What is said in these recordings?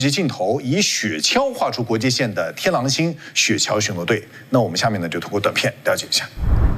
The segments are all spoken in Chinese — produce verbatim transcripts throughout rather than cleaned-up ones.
及镜头以雪橇画出国界线的天狼星雪橇巡逻队。那我们下面呢就通过短片了解一下。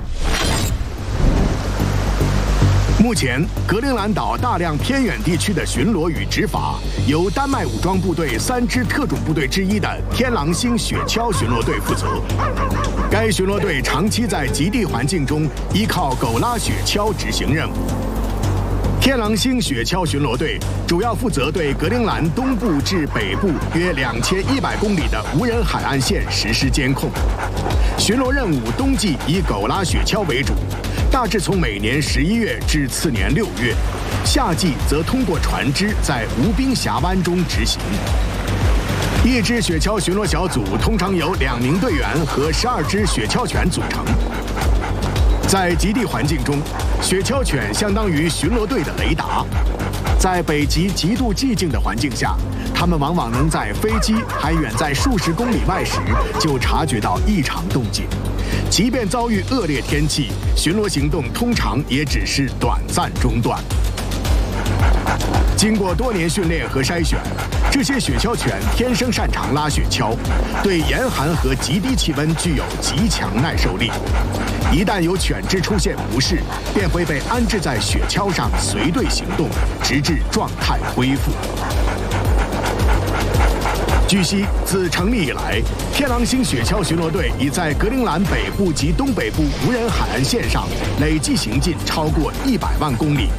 目前，格陵兰岛大量偏远地区的巡逻与执法由丹麦武装部队三支特种部队之一的天狼星雪橇巡逻队负责。该巡逻队长期在极地环境中依靠狗拉雪橇执行任务。 天狼星雪橇巡逻队主要负责对格陵兰东部至北部约两千一百公里的无人海岸线实施监控。巡逻任务冬季以狗拉雪橇为主，大致从每年十一月至次年六月；夏季则通过船只在无冰峡湾中执行。一支雪橇巡逻小组通常由两名队员和十二只雪橇犬组成。 在极地环境中，雪橇犬相当于巡逻队的雷达。在北极极度寂静的环境下，它们往往能在飞机还远在数十公里外时就察觉到异常动静。即便遭遇恶劣天气，巡逻行动通常也只是短暂中断。经过多年训练和筛选，这些雪橇犬天生擅长拉雪橇，对严寒和极低气温具有极强耐受力。 一旦有犬只出现不适，便会被安置在雪橇上随队行动，直至状态恢复。据悉，自成立以来，天狼星雪橇巡逻队已在格陵兰北部及东北部无人海岸线上累计行进超过一百万公里。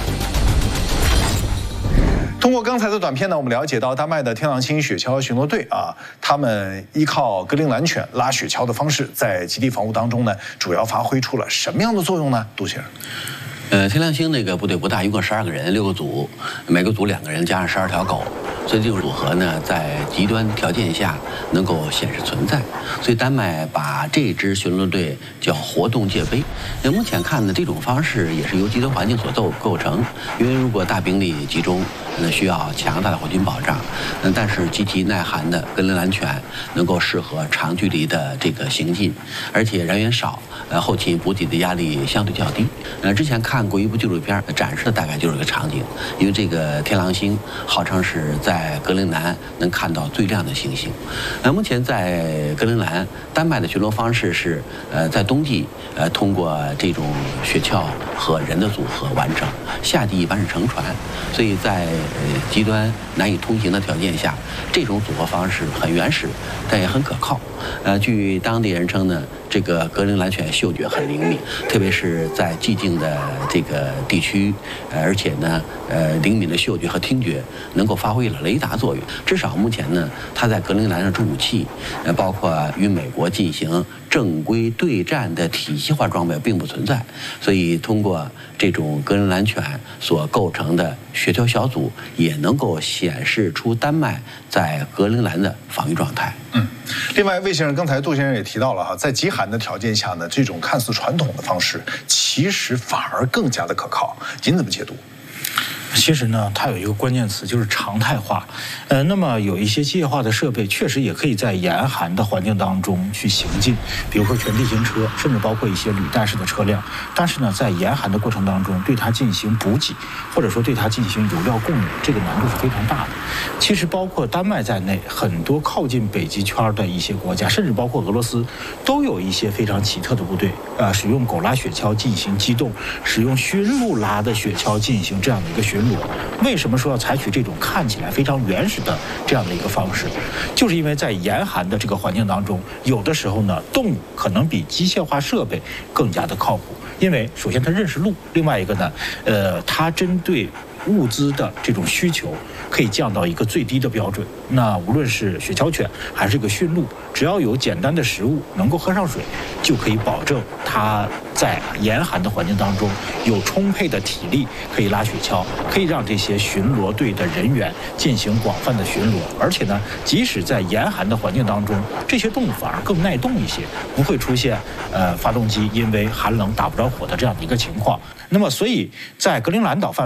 通过刚才的短片呢，我们了解到丹麦的天狼星雪橇巡逻队啊，他们依靠格陵兰犬拉雪橇的方式，在极地防务当中呢，主要发挥出了什么样的作用呢？杜先生。 呃，天狼星那个部队不大，一共十二个人，六个组，每个组两个人，加上十二条狗，所以这种组合呢，在极端条件下能够显示存在。所以丹麦把这支巡逻队叫活动界碑。那目前看呢，这种方式也是由极端环境所构构成。因为如果大兵力集中，那需要强大的火军保障，嗯，但是极其耐寒的格陵兰犬能够适合长距离的这个行进，而且人员少，呃，后勤补给的压力相对较低。呃，之前看。 看过一部纪录片，展示的大概就是这个场景。因为这个天狼星号称是在格陵兰能看到最亮的星星。呃，目前在格陵兰，丹麦的巡逻方式是，呃，在冬季，呃，通过这种雪橇和人的组合完成；夏季一般是乘船。所以在呃极端难以通行的条件下，这种组合方式很原始，但也很可靠。呃，据当地人称呢。 这个格陵兰犬嗅觉很灵敏，特别是在寂静的这个地区，呃，而且呢，呃，灵敏的嗅觉和听觉能够发挥了雷达作用。至少目前呢，它在格陵兰上出武器，呃，包括与美国进行正规对战的体系化装备并不存在。所以，通过这种格陵兰犬所构成的雪橇小组，也能够显示出丹麦在格陵兰的防御状态。 嗯。 另外，魏先生刚才杜先生也提到了哈，在极寒的条件下呢，这种看似传统的方式，其实反而更加的可靠。您怎么解读？ 其实呢，它有一个关键词就是常态化。呃，那么有一些机械化的设备，确实也可以在严寒的环境当中去行进，比如说全地形车，甚至包括一些履带式的车辆。但是呢，在严寒的过程当中，对它进行补给，或者说对它进行油料供应，这个难度是非常大的。其实包括丹麦在内，很多靠近北极圈的一些国家，甚至包括俄罗斯，都有一些非常奇特的部队，呃，使用狗拉雪橇进行机动，使用驯鹿拉的雪橇进行这样的一个巡逻。 为什么说要采取这种看起来非常原始的这样的一个方式？就是因为在严寒的这个环境当中，有的时候呢，动物可能比机械化设备更加的靠谱。因为首先它认识路，另外一个呢，呃，它针对物资的这种需求可以降到一个最低的标准。那无论是雪橇犬还是个驯鹿，只要有简单的食物，能够喝上水，就可以保证它在严寒的环境当中有充沛的体力，可以拉雪橇，可以让这些巡逻队的人员进行广泛的巡逻。而且呢，即使在严寒的环境当中，这些动物反而更耐冻一些，不会出现呃发动机因为寒冷打不着火的这样的一个情况。那么，所以在格陵兰岛范围内，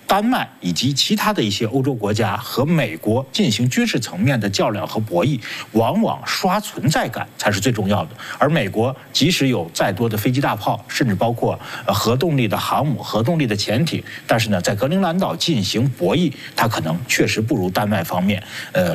丹麦以及其他的一些欧洲国家和美国进行军事层面的较量和博弈，往往刷存在感才是最重要的。而美国即使有再多的飞机大炮，甚至包括核动力的航母、核动力的潜艇，但是呢，在格陵兰岛进行博弈，它可能确实不如丹麦方面，呃。